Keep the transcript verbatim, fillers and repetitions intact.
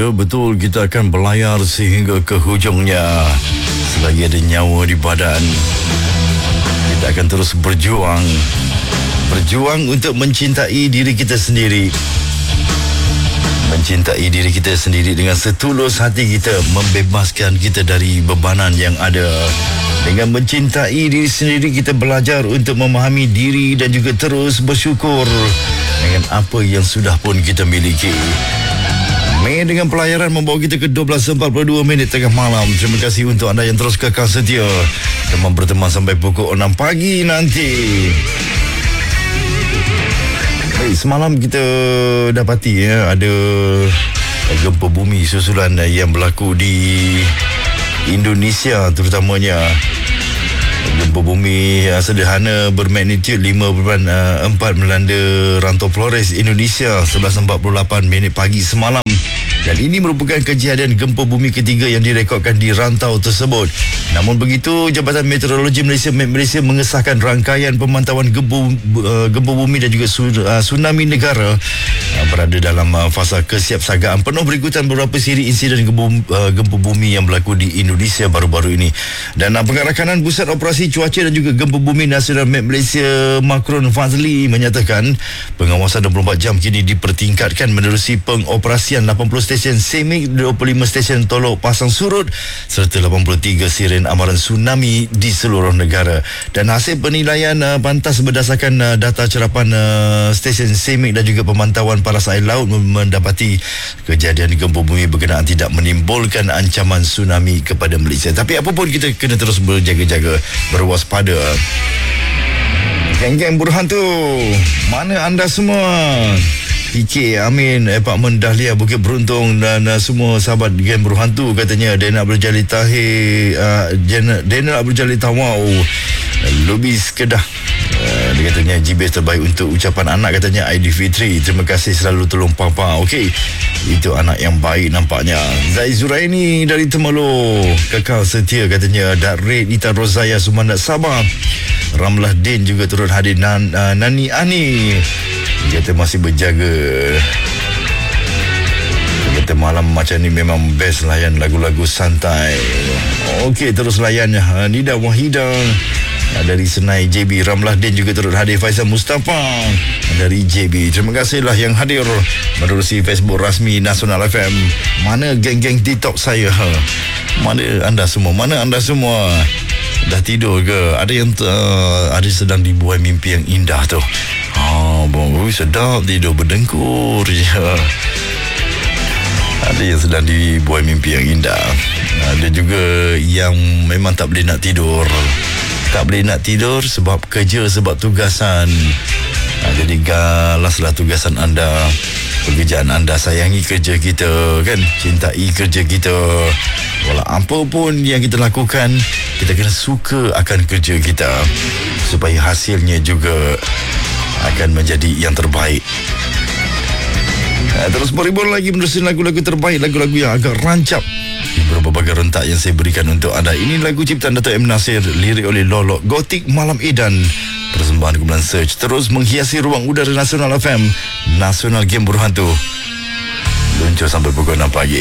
betul-betul kita akan berlayar sehingga ke hujungnya. Selagi ada nyawa di badan, kita akan terus berjuang. Berjuang untuk mencintai diri kita sendiri. Mencintai diri kita sendiri dengan setulus hati kita, membebaskan kita dari bebanan yang ada. Dengan mencintai diri sendiri, kita belajar untuk memahami diri dan juga terus bersyukur dengan apa yang sudah pun kita miliki. Mei dengan pelayaran membawa kita ke dua belas empat puluh dua minit tengah malam. Terima kasih untuk anda yang terus kekal setia dan berteman sampai pukul enam pagi nanti. Baik, semalam kita dapati ya, ada gempa bumi susulan yang berlaku di Indonesia terutamanya. Gempa bumi uh, sederhana bermagnitud lima perpuluhan empat melanda rantau Flores, Indonesia sebelas empat puluh lapan minit pagi semalam. Dan ini merupakan kejadian gempa bumi ketiga yang direkodkan di rantau tersebut. Namun begitu, Jabatan Meteorologi Malaysia M E T Malaysia mengesahkan rangkaian pemantauan gempa, uh, gempa bumi dan juga su, uh, tsunami negara uh, berada dalam uh, fasa kesiapsagaan penuh berikutan beberapa siri insiden gempa, uh, gempa bumi yang berlaku di Indonesia baru-baru ini. Dan uh, pengarakanan Pusat Operasi Cuaca dan juga Gempa Bumi Nasional M E T Malaysia Makron Fazli menyatakan pengawasan dua puluh empat jam kini dipertingkatkan menerusi pengoperasian lapan puluh stesen semik, dua puluh lima stesen tolok pasang surut serta lapan puluh tiga siren amaran tsunami di seluruh negara. Dan hasil penilaian uh, pantas berdasarkan uh, data cerapan uh, stesen semik dan juga pemantauan paras air laut mendapati kejadian gempa bumi berkenaan tidak menimbulkan ancaman tsunami kepada Malaysia. Tapi apapun, kita kena terus berjaga-jaga, berwaspada. Geng-geng berhantu, mana anda semua? P K, Amin, Apartmen Dahlia, Bukit Beruntung dan uh, semua sahabat geng berhantu katanya. Dena Berjali Tahir, uh, Dena Berjali Tawau, Lubis Kedah. Uh, dia katanya G B S terbaik untuk ucapan anak katanya, Aidilfitri. Terima kasih selalu tolong papa. Okey, itu anak yang baik nampaknya. Zai Zuraini dari Temerloh, kekal setia katanya. Darred Nita Rozaya Sumandat Sabah. Ramlah Din juga turut hadir. Nan, uh, Nani Ani, dia kata masih berjaga. Dia kata malam macam ni memang best layan lagu-lagu santai. Okey, terus layannya. uh, Nida Wahida dari Senai J B. Ramlah Din juga turut hadir. Faisal Mustafa dari J B. Terima kasihlah yang hadir menerusi Facebook rasmi Nasional F M. Mana geng-geng TikTok saya? Ha? Mana anda semua? Mana anda semua? Dah tidur ke? Ada yang uh, ada sedang dibuai mimpi yang indah tu. Oh, bong, sedap tidur berdengkur je. Ada yang sedang dibuai mimpi yang indah. Ada juga yang memang tak boleh nak tidur. Tak boleh nak tidur sebab kerja, sebab tugasan. Ha, jadi galaslah tugasan anda, pekerjaan anda. Sayangi kerja kita kan, cintai kerja kita. Walau apa pun yang kita lakukan, kita kena suka akan kerja kita supaya hasilnya juga akan menjadi yang terbaik. Ha, terus berhibur lagi menerusi lagu-lagu terbaik, lagu-lagu yang agak rancap di berbagai rentak yang saya berikan untuk anda. Ini lagu ciptaan Dato' M. Nasir, lirik oleh Lolok, Gotik Malam Edan. Persembahan kumpulan Search terus menghiasi ruang udara Nasional F M, Nasional Game Berhantu. Luncur sampai pukul enam pagi.